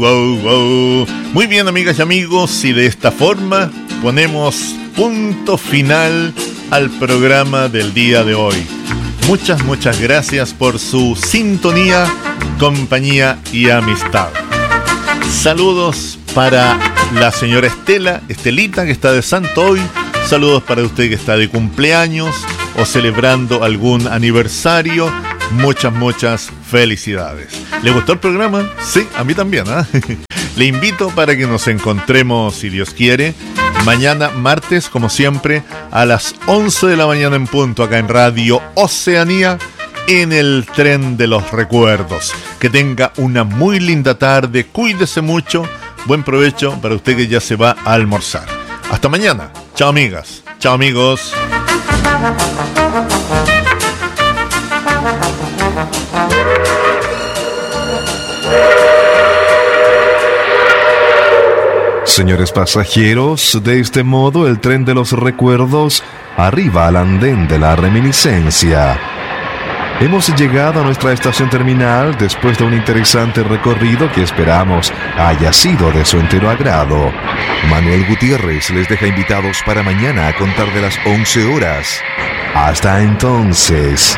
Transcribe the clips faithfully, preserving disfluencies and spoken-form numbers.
Wow, wow. Muy bien, amigas y amigos, y de esta forma ponemos punto final al programa del día de hoy. Muchas, muchas gracias por su sintonía, compañía y amistad. Saludos para la señora Estela, Estelita, que está de santo hoy. Saludos para usted que está de cumpleaños o celebrando algún aniversario. Muchas, muchas felicidades. ¿Le gustó el programa? Sí, a mí también, ¿eh? Le invito para que nos encontremos, si Dios quiere, mañana martes, como siempre, a las once de la mañana en punto, acá en Radio Oceanía, en el tren de los recuerdos. Que tenga una muy linda tarde, cuídese mucho, buen provecho para usted que ya se va a almorzar. Hasta mañana. Chao, amigas. Chao, amigos. Señores pasajeros, de este modo el tren de los recuerdos arriba al andén de la reminiscencia. Hemos llegado a nuestra estación terminal después de un interesante recorrido que esperamos haya sido de su entero agrado. Manuel Gutiérrez les deja invitados para mañana a contar de las once horas. Hasta entonces.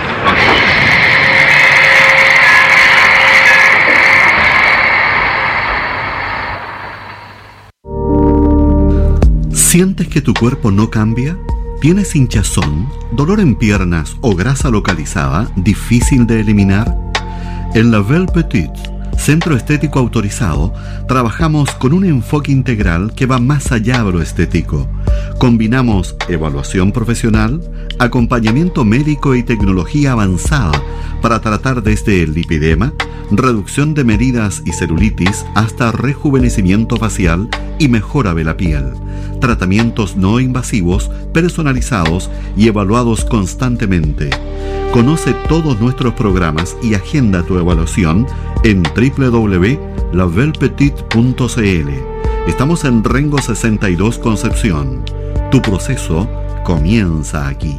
¿Sientes que tu cuerpo no cambia? ¿Tienes hinchazón, dolor en piernas o grasa localizada difícil de eliminar? En La Belle Petite, centro estético autorizado, trabajamos con un enfoque integral que va más allá de lo estético. Combinamos evaluación profesional, acompañamiento médico y tecnología avanzada para tratar desde el lipidema, reducción de medidas y celulitis hasta rejuvenecimiento facial y mejora de la piel. Tratamientos no invasivos, personalizados y evaluados constantemente. Conoce todos nuestros programas y agenda tu evaluación en doble u doble u doble u punto la belle petite punto c l. Estamos en Rengo sesenta y dos, Concepción. Tu proceso comienza aquí.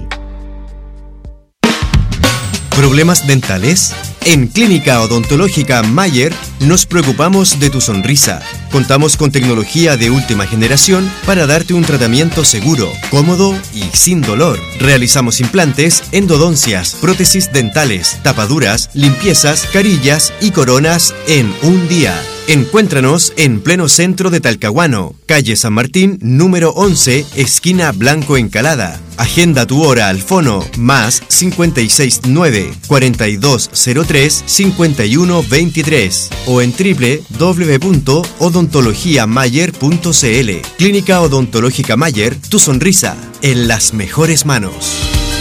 ¿Problemas dentales? En Clínica Odontológica Mayer nos preocupamos de tu sonrisa. Contamos con tecnología de última generación para darte un tratamiento seguro, cómodo y sin dolor. Realizamos implantes, endodoncias, prótesis dentales, tapaduras, limpiezas, carillas y coronas en un día. Encuéntranos en pleno centro de Talcahuano, calle San Martín, número once, esquina Blanco Encalada. Agenda tu hora al fono más cincuenta y seis nueve, cuarenta y dos cero tres, cincuenta y uno veintitrés o en doble u doble u doble u punto odontología mayer punto c l. Clínica Odontológica Mayer, tu sonrisa en las mejores manos.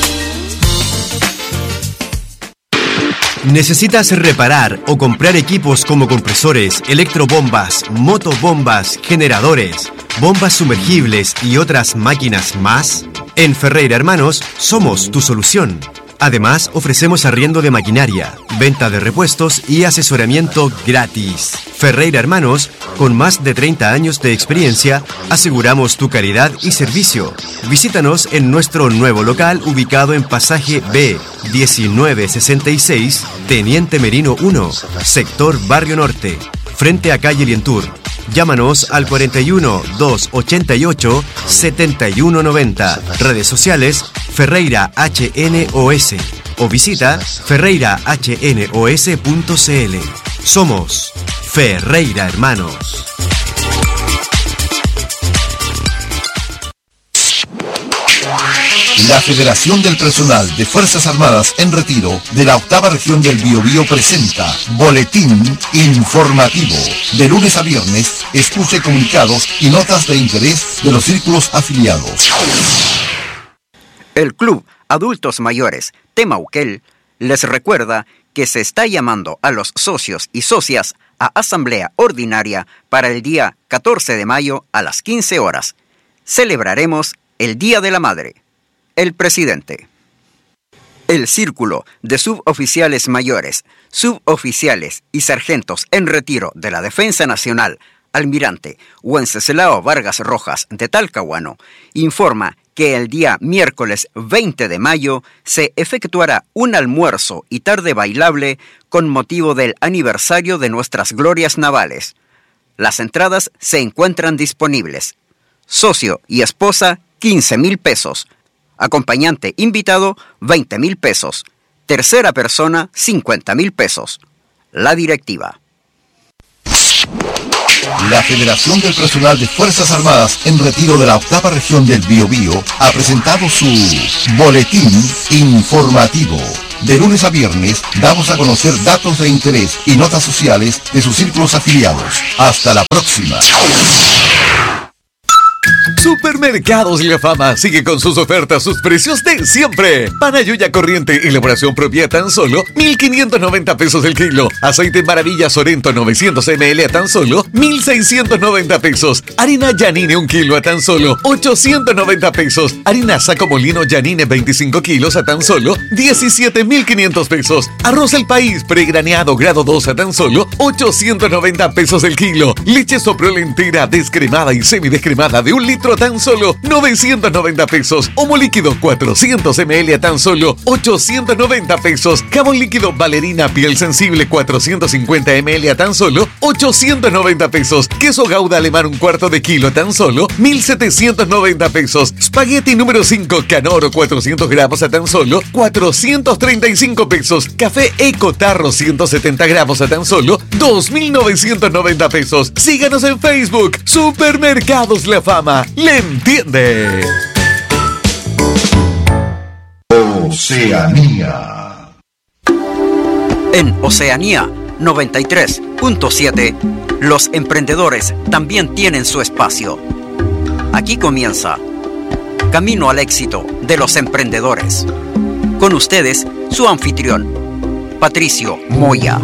¿Necesitas reparar o comprar equipos como compresores, electrobombas, motobombas, generadores, bombas sumergibles y otras máquinas más? En Ferreira Hermanos somos tu solución. Además, ofrecemos arriendo de maquinaria, venta de repuestos y asesoramiento gratis. Ferreira Hermanos, con más de treinta años de experiencia, aseguramos tu calidad y servicio. Visítanos en nuestro nuevo local ubicado en Pasaje B, diecinueve sesenta y seis, Teniente Merino uno, sector Barrio Norte, frente a calle Lientur. Llámanos al cuarenta y uno, doscientos ochenta y ocho, setenta y uno noventa. Redes sociales Ferreira H N O S o visita ferreira h n o s punto c l. Somos Ferreira Hermanos. La Federación del Personal de Fuerzas Armadas en Retiro de la Octava Región del Biobío presenta Boletín Informativo. De lunes a viernes, escuche comunicados y notas de interés de los círculos afiliados. El Club Adultos Mayores Temauquel les recuerda que se está llamando a los socios y socias a asamblea ordinaria para el día catorce de mayo a las quince horas. Celebraremos el Día de la Madre. El presidente. El Círculo de Suboficiales Mayores, Suboficiales y Sargentos en Retiro de la Defensa Nacional, Almirante Wenceslao Vargas Rojas de Talcahuano, informa que el día miércoles veinte de mayo se efectuará un almuerzo y tarde bailable con motivo del aniversario de nuestras glorias navales. Las entradas se encuentran disponibles. Socio y esposa, quince mil pesos. Acompañante invitado, veinte mil pesos. Tercera persona, cincuenta mil pesos. La directiva. La Federación del Personal de Fuerzas Armadas en retiro de la octava región del Biobío ha presentado su boletín informativo. De lunes a viernes damos a conocer datos de interés y notas sociales de sus círculos afiliados. Hasta la próxima. Supermercados La Fama sigue con sus ofertas, sus precios de siempre. Pan Ayuya corriente, elaboración propia, tan solo mil quinientos noventa pesos el kilo. Aceite Maravilla Sorento novecientos mililitros a tan solo mil seiscientos noventa pesos. Harina Yanine un kilo a tan solo ochocientos noventa pesos. Harina Saco Molino Yanine veinticinco kilos a tan solo diecisiete mil quinientos pesos. Arroz El País pregraneado grado dos a tan solo ochocientos noventa pesos el kilo. Leche Soprole entera, descremada y semidescremada de un litro a tan solo novecientos noventa pesos. Homo líquido cuatrocientos mililitros a tan solo ochocientos noventa pesos. Jabón líquido Valerina piel sensible cuatrocientos cincuenta mililitros a tan solo ochocientos noventa pesos. Queso Gouda alemán un cuarto de kilo a tan solo mil setecientos noventa pesos. Spaghetti número cinco Canoro cuatrocientos gramos a tan solo cuatrocientos treinta y cinco pesos. Café Eco Tarro ciento setenta gramos a tan solo dos mil novecientos noventa pesos. Síganos en Facebook. Supermercados La Fama. ¡Le entiende! Oceanía. En Oceanía noventa y tres punto siete, los emprendedores también tienen su espacio. Aquí comienza Camino al Éxito de los Emprendedores. Con ustedes, su anfitrión, Patricio Moya.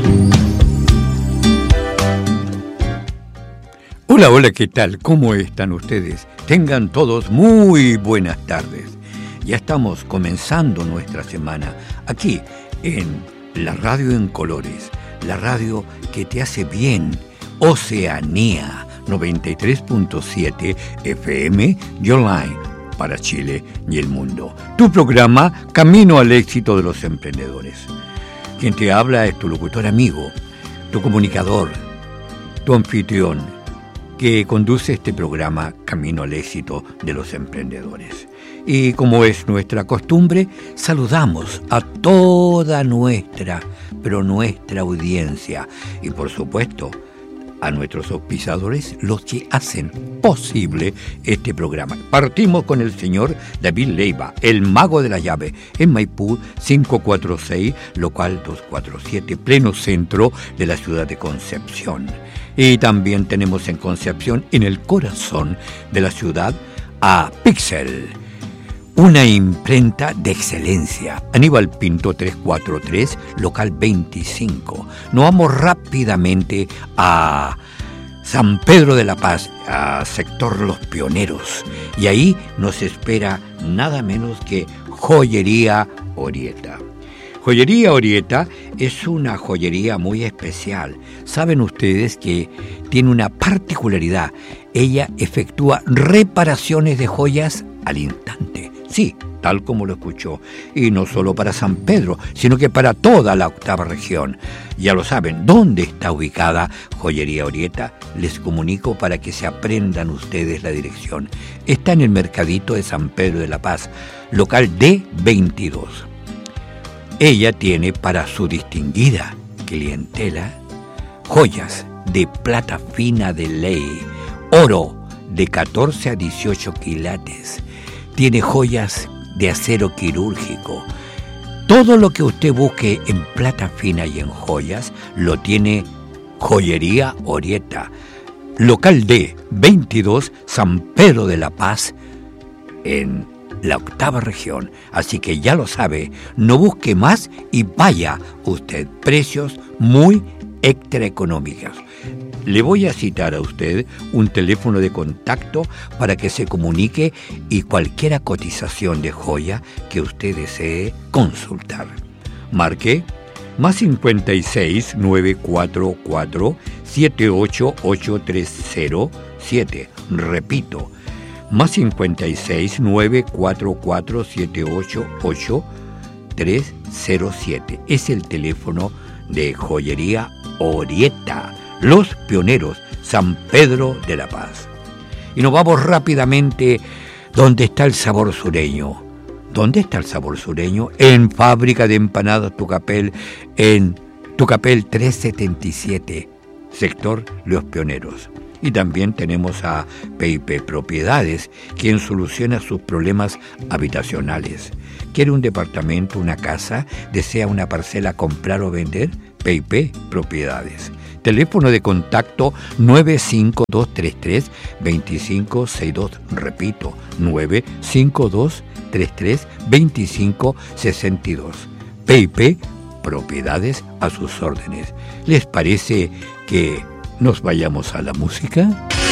Hola, hola, ¿qué tal? ¿Cómo están ustedes? Tengan todos muy buenas tardes. Ya estamos comenzando nuestra semana aquí en la radio en colores, la radio que te hace bien, Oceanía noventa y tres punto siete F M y online para Chile y el mundo. Tu programa Camino al Éxito de los Emprendedores. Quien te habla es tu locutor amigo, tu comunicador, tu anfitrión, que conduce este programa Camino al Éxito de los Emprendedores. Y como es nuestra costumbre, saludamos a toda nuestra, pero nuestra audiencia y por supuesto a nuestros auspiciadores, los que hacen posible este programa. Partimos con el señor David Leiva, el mago de la llave, en Maipú cinco cuatro seis, local doscientos cuarenta y siete, pleno centro de la ciudad de Concepción. Y también tenemos en Concepción, en el corazón de la ciudad, a Pixel, una imprenta de excelencia. Aníbal Pinto trescientos cuarenta y tres, local veinticinco. Nos vamos rápidamente a San Pedro de la Paz, a sector Los Pioneros. Y ahí nos espera nada menos que Joyería Orieta. Joyería Orieta es una joyería muy especial. Saben ustedes que tiene una particularidad. Ella efectúa reparaciones de joyas al instante. Sí, tal como lo escuchó. Y no solo para San Pedro, sino que para toda la octava región. Ya lo saben, ¿dónde está ubicada Joyería Orieta? Les comunico para que se aprendan ustedes la dirección. Está en el Mercadito de San Pedro de la Paz, local D veintidós. Ella tiene para su distinguida clientela joyas de plata fina de ley, oro de catorce a dieciocho quilates, tiene joyas de acero quirúrgico. Todo lo que usted busque en plata fina y en joyas lo tiene Joyería Orieta, local D veintidós, San Pedro de la Paz, en la octava región. Así que ya lo sabe, no busque más y vaya usted. Precios muy extra económicos. Le voy a citar a usted un teléfono de contacto para que se comunique y cualquier cotización de joya que usted desee consultar. Marque más cincuenta y seis, nueve cuatro cuatro, siete ocho ocho tres cero siete. Repito, más cincuenta y seis, nueve cuatro cuatro, siete ocho ocho tres cero siete. Es el teléfono de Joyería Orieta, Los Pioneros, San Pedro de la Paz. Y nos vamos rápidamente donde está el sabor sureño. ¿Dónde está el sabor sureño? En Fábrica de Empanadas Tucapel, en Tucapel trescientos setenta y siete, sector Los Pioneros. Y también tenemos a P y P Propiedades, quien soluciona sus problemas habitacionales. ¿Quiere un departamento, una casa? ¿Desea una parcela comprar o vender? P y P Propiedades. Teléfono de contacto nueve cinco dos tres tres, dos cinco seis dos. Repito, nueve cinco dos tres tres, dos cinco seis dos. P y P Propiedades a sus órdenes. ¿Les parece que nos vayamos a la música?